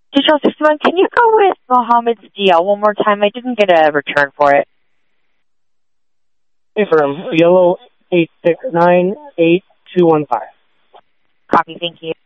Digital 61, can you go with Mohammed's DL one more time? I didn't get a return for it. Confirm. Yellow 8698215. Copy, thank you.